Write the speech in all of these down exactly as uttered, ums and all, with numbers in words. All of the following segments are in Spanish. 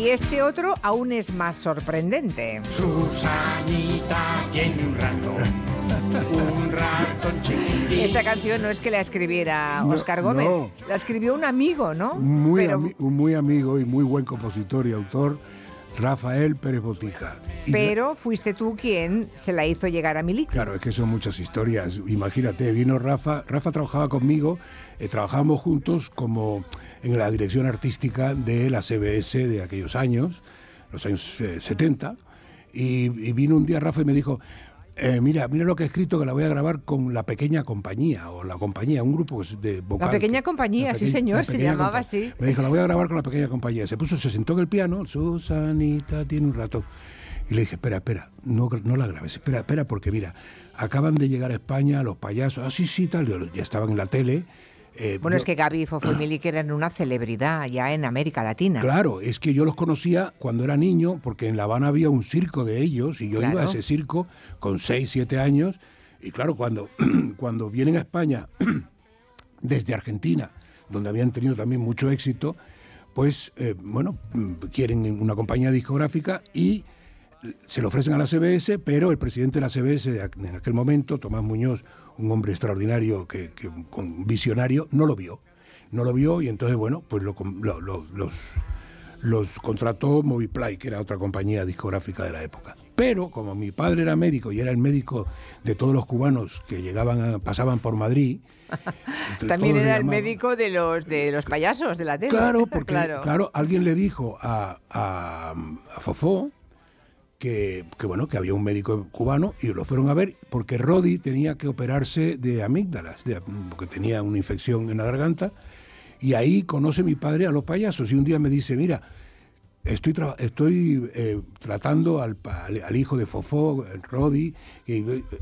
Y este otro aún es más sorprendente. Susanita tiene un ratón, un ratón chiquitín. Esta canción no es que la escribiera No, Óscar Gómez, no. la escribió un amigo, ¿no? Muy, Pero, ami- un muy amigo y muy buen compositor y autor, Rafael Pérez Botija. Y pero fuiste tú quien se la hizo llegar a Miliki. Claro, es que son muchas historias. Imagínate, vino Rafa, Rafa trabajaba conmigo, eh, trabajábamos juntos como en la dirección artística de la C B S de aquellos años, los años eh, setenta, y, y vino un día Rafa y me dijo, eh, mira, mira lo que he escrito, que la voy a grabar con La Pequeña Compañía, o La Compañía, un grupo de vocal. La Pequeña Compañía, La sí Peque- señor, La se Pequeña llamaba Compa- así. Me dijo, la voy a grabar con La Pequeña Compañía. Se puso, se sentó en el piano, Susanita tiene un ratón. Y le dije, espera, espera, no, no la grabes, espera, espera, porque mira, acaban de llegar a España los payasos, ah, sí, sí, tal, ya estaban en la tele. eh, Bueno, yo- es que Gaby, Fofo y Miliki eran una celebridad ya en América Latina. Claro, es que yo los conocía cuando era niño, porque en La Habana había un circo de ellos, y yo Claro. iba a ese circo con seis, siete años, y claro, cuando, cuando vienen a España desde Argentina, donde habían tenido también mucho éxito, pues, eh, bueno, mm, quieren una compañía discográfica y se lo ofrecen a la C B S, pero el presidente de la C B S de aqu- en aquel momento, Tomás Muñoz, un hombre extraordinario, que, que con visionario, no lo vio. No lo vio y entonces, bueno, pues lo, com- lo- lo- los, los contrató Moviplay, que era otra compañía discográfica de la época. Pero como mi padre era médico y era el médico de todos los cubanos que llegaban a- pasaban por Madrid, entonces También todos le era el llamaban. médico de los de los payasos de la tele. Claro, porque Claro. claro, alguien le dijo a, a, a Fofó que, que bueno, que había un médico cubano y lo fueron a ver porque Rodi tenía que operarse de amígdalas, de- porque tenía una infección en la garganta, y ahí conoce mi padre a los payasos y un día me dice, mira, estoy tra- estoy eh, tratando al, pa- al, al hijo de Fofó, el Rodi, y,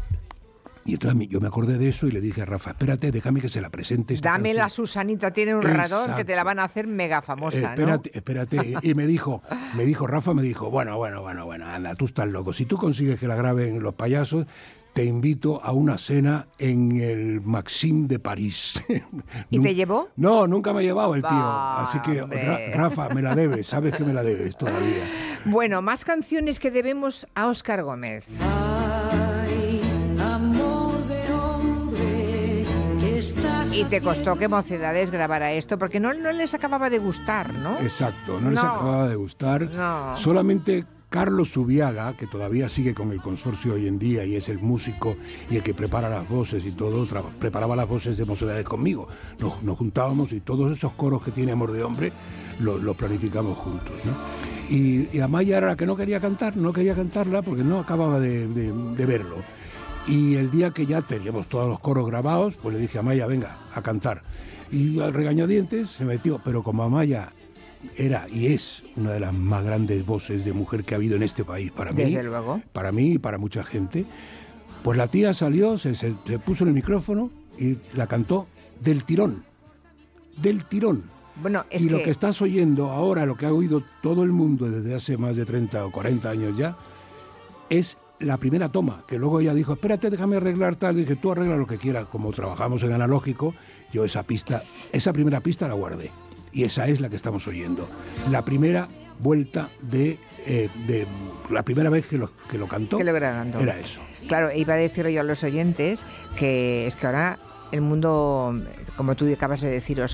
y entonces mi- yo me acordé de eso y le dije a Rafa, espérate, déjame que se la presente esta Dame canción". la Susanita tiene un ratón, que te la Exacto. van a hacer mega famosa, ¿no? Espérate, espérate. Y me dijo, me dijo, Rafa me dijo, bueno, bueno, bueno, bueno, anda, tú estás loco. Si tú consigues que la graben los payasos, te invito a una cena en el Maxim de París. ¿Y te llevó? No, nunca me ha llevado el tío. Va, Así que, hombre. Ra- Rafa, me la debes, sabes que me la debes todavía. Bueno, más canciones que debemos a Óscar Gómez. Ay, amor de hombre, que estás Y te costó haciendo? que Mocedades grabara esto, porque no, no les acababa de gustar, ¿no? Exacto, no, les No. acababa de gustar. No. Solamente Carlos Subiaga, que todavía sigue con el consorcio hoy en día y es el músico y el que prepara las voces y todo, tra- preparaba las voces de Mocedades conmigo. Nos, nos juntábamos y todos esos coros que tiene Amor de Hombre los lo planificamos juntos, ¿no? Y, y Amaya era la que no quería cantar, no quería cantarla porque no acababa de, de- de verlo. Y el día que ya teníamos todos los coros grabados, pues le dije a Amaya, venga, a cantar. Y al regañadientes se metió, pero como Amaya era y es una de las más grandes voces de mujer que ha habido en este país para mí, Desde luego. para mí y para mucha gente, pues la tía salió, se, se- se puso en el micrófono y la cantó del tirón, del tirón. Bueno, es y que, lo que estás oyendo ahora, lo que ha oído todo el mundo desde hace más de treinta o cuarenta años ya, es la primera toma, que luego ella dijo, espérate, déjame arreglar tal, y dije, tú arregla lo que quieras, como trabajamos en analógico, yo esa pista, esa primera pista la guardé, y esa es la que estamos oyendo, la primera vuelta de, eh, de la primera vez que lo, que lo cantó, que lo grabando. era eso. Claro, iba a decir yo a los oyentes que es que ahora el mundo, como tú acabas de decir,